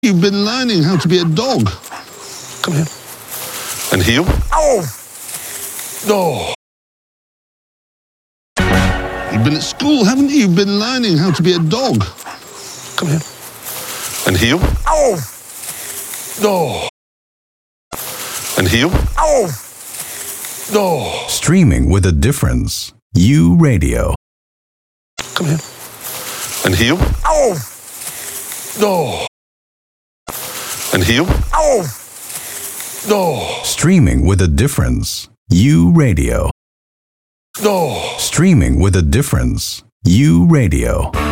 You've been learning how to be a dog. Come here. And heel. Oh! Oh! You've been at school, haven't you? You've been learning how to be a dog. Come here. And heel. Oh! Oh! And heel. Oh! Oh! Streaming with a difference. U Radio. Come here. And heel. Oh! Oh! And heel. Oh! Oh! Streaming with a difference. U Radio. Oh! Streaming with a difference. U Radio.